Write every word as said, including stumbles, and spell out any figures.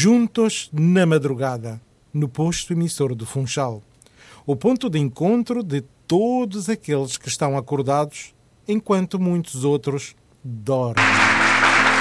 juntos na madrugada, no posto emissor do Funchal. O ponto de encontro de todos aqueles que estão acordados, enquanto muitos outros dormem.